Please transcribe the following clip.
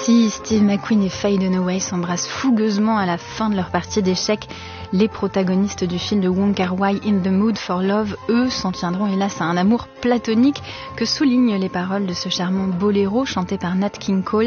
Si Steve McQueen et Faye Dunaway s'embrassent fougueusement à la fin de leur partie d'échecs, les protagonistes du film de Wong Kar-wai In the Mood for Love, eux, s'en tiendront hélas à un amour platonique que soulignent les paroles de ce charmant boléro chanté par Nat King Cole.